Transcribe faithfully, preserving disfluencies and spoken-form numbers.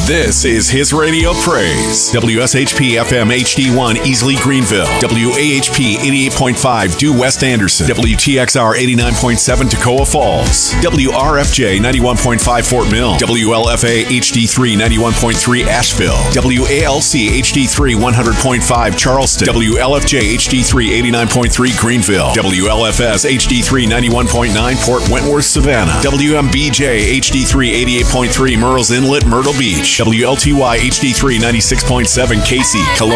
This is His Radio Praise. W S H P F M H D one, Easley, Greenville. W A H P eighty-eight point five, Due West Anderson. W T X R eighty-nine point seven, Toccoa Falls. W R F J ninety-one point five, Fort Mill. W L F A H D three, ninety-one point three, Asheville. W A L C H D three, one hundred point five, Charleston. W L F J H D three, eighty-nine point three, Greenville. W L F S H D three, ninety-one point nine, Port Wentworth, Savannah. W M B J H D three, eighty-eight point three, Murrells Inlet, Myrtle Beach. W L T Y H D three, ninety-six point seven, Casey, Columbia.